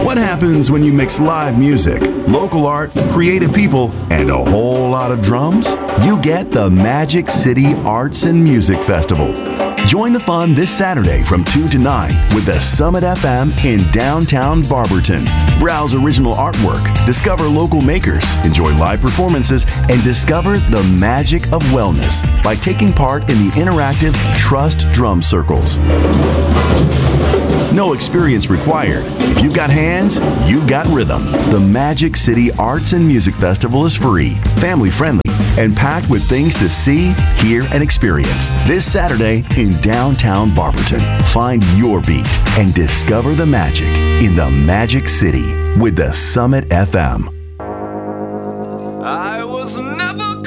What happens when you mix live music, local art, creative people, and a whole lot of drums? You get the Magic City Arts and Music Festival. Join the fun this Saturday from 2 to 9 with the Summit FM in downtown Barberton. Browse original artwork, discover local makers, enjoy live performances, and discover the magic of wellness by taking part in the interactive Trust Drum Circles. No experience required. If you've got hands, you've got rhythm. The Magic City Arts and Music Festival is free, family-friendly, and packed with things to see, hear, and experience. This Saturday in downtown Barberton. Find your beat and discover the magic in the Magic City with the Summit FM.